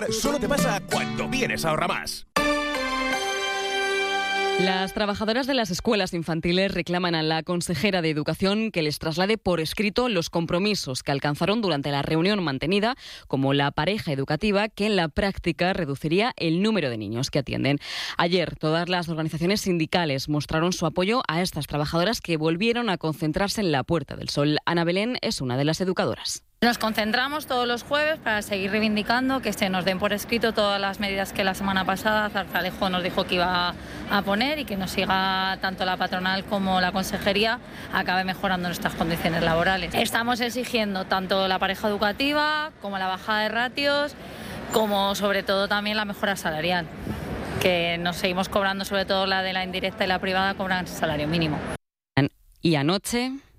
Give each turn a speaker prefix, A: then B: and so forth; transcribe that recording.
A: Solo te pasa cuando vienes a Ahorramás.
B: Las trabajadoras de las escuelas infantiles reclaman a la consejera de Educación que les traslade por escrito los compromisos que alcanzaron durante la reunión mantenida, como la pareja educativa, que en la práctica reduciría el número de niños que atienden. Ayer, todas las organizaciones sindicales mostraron su apoyo a estas trabajadoras que volvieron a concentrarse en la Puerta del Sol. Ana Belén es una de las educadoras.
C: Nos concentramos todos los jueves para seguir reivindicando que se nos den por escrito todas las medidas que la semana pasada Zarzalejo nos dijo que iba a poner y que nos siga tanto la patronal como la consejería acabe mejorando nuestras condiciones laborales. Estamos exigiendo tanto la pareja educativa como la bajada de ratios, como sobre todo también la mejora salarial, que nos seguimos cobrando, sobre todo la de la indirecta y la privada, cobran salario mínimo.
B: Y anoche